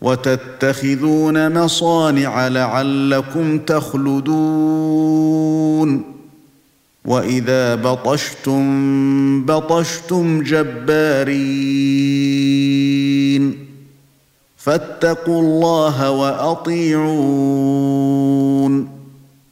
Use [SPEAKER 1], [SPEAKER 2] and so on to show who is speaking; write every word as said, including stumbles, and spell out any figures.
[SPEAKER 1] وتتخذون مصانع لعلكم تخلدون وإذا بطشتم بطشتم جبارين فاتقوا الله وأطيعون